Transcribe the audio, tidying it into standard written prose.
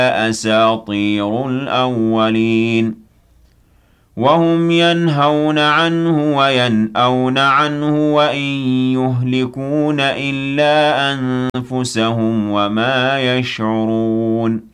أساطير الأولين وهم ينهون عنه وينأون عنه وإن يهلكون إلا أنفسهم وما يشعرون